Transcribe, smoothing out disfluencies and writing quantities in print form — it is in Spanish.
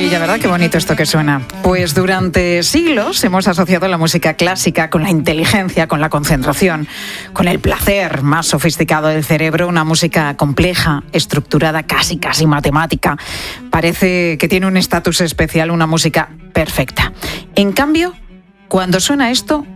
maravilla, ¿verdad? Qué bonito esto que suena. Pues durante siglos hemos asociado la música clásica con la inteligencia, con la concentración, con el placer más sofisticado del cerebro, una música compleja, estructurada, casi matemática. Parece que tiene un estatus especial, una música perfecta. En cambio, cuando suena esto,